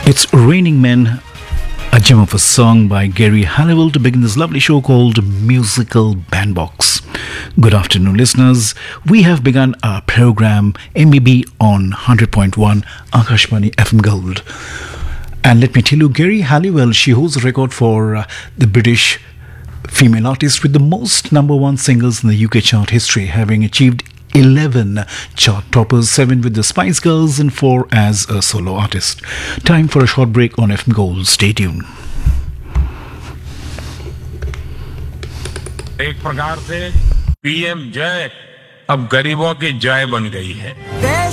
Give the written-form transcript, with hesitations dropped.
It's Raining Men, a gem of a song by Gary Halliwell to begin this lovely show called Musical Bandbox. Good afternoon, listeners. We have begun our program MEB on 100.1 Akashvani FM Gold. And let me tell you, Gary Halliwell, she holds a record for the British female artist with the most number one singles in the UK chart history, having achieved 11 chart toppers, 7 with the Spice Girls and 4 as a solo artist. Time for a short break on FM Gold. Stay tuned. एक प्रकार से PM जय अब गरीबों की जय बन गई है।